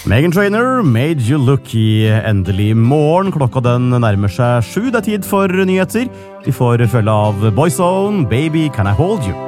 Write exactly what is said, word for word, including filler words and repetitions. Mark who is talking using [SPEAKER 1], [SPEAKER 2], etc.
[SPEAKER 1] Meghan Trainor, Made You Look i endelig morgen. Klokka den nærmer seg sju. Det er tid for nyheter. Vi får følge av Boyzone, Baby Can I Hold You.